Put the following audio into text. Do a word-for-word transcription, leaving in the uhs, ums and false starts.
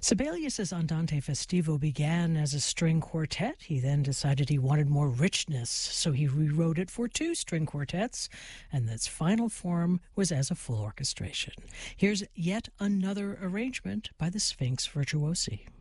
Sibelius's Andante Festivo began as a string quartet. He then decided he wanted more richness, so he rewrote it for two string quartets, and its final form was as a full orchestration. Here's yet another arrangement by the Sphinx Virtuosi.